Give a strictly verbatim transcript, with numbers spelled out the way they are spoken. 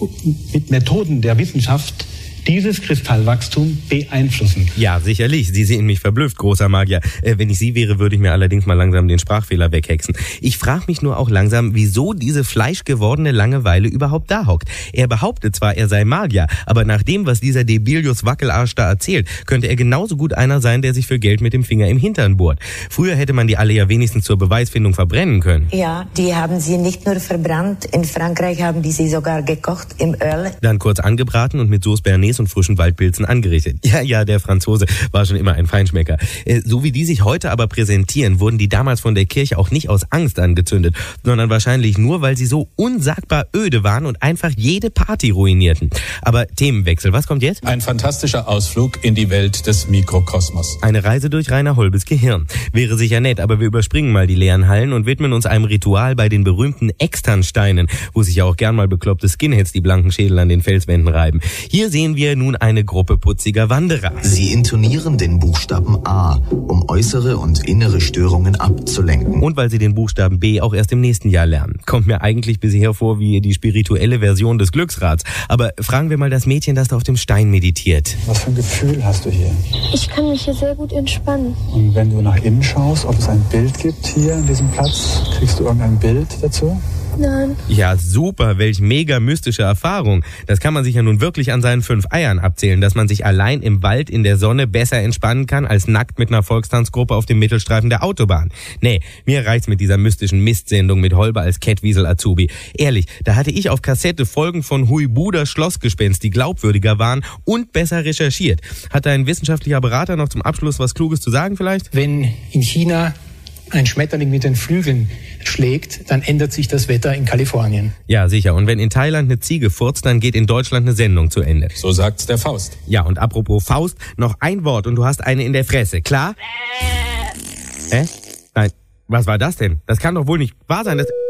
mit Methoden der Wissenschaft dieses Kristallwachstum beeinflussen. Ja, sicherlich. Sie sehen mich verblüfft, großer Magier. Äh, wenn ich Sie wäre, würde ich mir allerdings mal langsam den Sprachfehler weghexen. Ich frage mich nur auch langsam, wieso diese fleischgewordene Langeweile überhaupt da hockt. Er behauptet zwar, er sei Magier, aber nach dem, was dieser Debilius Wackelarsch da erzählt, könnte er genauso gut einer sein, der sich für Geld mit dem Finger im Hintern bohrt. Früher hätte man die alle ja wenigstens zur Beweisfindung verbrennen können. Ja, die haben sie nicht nur verbrannt, in Frankreich haben die sie sogar gekocht im Öl. Dann kurz angebraten und mit Sauce Bernays und frischen Waldpilzen angerichtet. Ja, ja, der Franzose war schon immer ein Feinschmecker. Äh, so wie die sich heute aber präsentieren, wurden die damals von der Kirche auch nicht aus Angst angezündet, sondern wahrscheinlich nur, weil sie so unsagbar öde waren und einfach jede Party ruinierten. Aber Themenwechsel, was kommt jetzt? Ein fantastischer Ausflug in die Welt des Mikrokosmos. Eine Reise durch Rainer Holbes Gehirn. Wäre sicher nett, aber wir überspringen mal die leeren Hallen und widmen uns einem Ritual bei den berühmten Externsteinen, wo sich ja auch gern mal bekloppte Skinheads die blanken Schädel an den Felswänden reiben. Hier sehen wir nun eine Gruppe putziger Wanderer. Sie intonieren den Buchstaben A, um äußere und innere Störungen abzulenken. Und weil sie den Buchstaben B auch erst im nächsten Jahr lernen. Kommt mir eigentlich bisher vor wie die spirituelle Version des Glücksrads. Aber fragen wir mal das Mädchen, das da auf dem Stein meditiert. Was für ein Gefühl hast du hier? Ich kann mich hier sehr gut entspannen. Und wenn du nach innen schaust, ob es ein Bild gibt hier an diesem Platz, kriegst du irgendein Bild dazu? Nein. Ja, super, welch mega mystische Erfahrung. Das kann man sich ja nun wirklich an seinen fünf Eiern abzählen, dass man sich allein im Wald in der Sonne besser entspannen kann, als nackt mit einer Volkstanzgruppe auf dem Mittelstreifen der Autobahn. Nee, mir reicht's mit dieser mystischen Mistsendung mit Holber als Kettwiesel Azubi. Ehrlich, da hatte ich auf Kassette Folgen von Huibuder Schlossgespenst, die glaubwürdiger waren und besser recherchiert. Hat ein wissenschaftlicher Berater noch zum Abschluss was Kluges zu sagen vielleicht? Wenn in China ein Schmetterling mit den Flügeln schlägt, dann ändert sich das Wetter in Kalifornien. Ja, sicher. Und wenn in Thailand eine Ziege furzt, dann geht in Deutschland eine Sendung zu Ende. So sagt's der Faust. Ja, und apropos Faust, noch ein Wort und du hast eine in der Fresse, klar? Hä? Nein, was war das denn? Das kann doch wohl nicht wahr sein, dass...